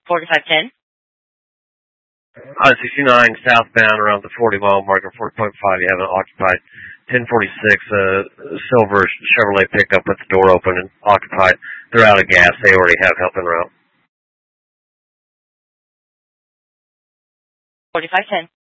4510. 69 southbound around the 40-mile marker, 40.5. You have an occupied 1046 silver Chevrolet pickup with the door open and occupied. They're out of gas. They already have help en route. 4510.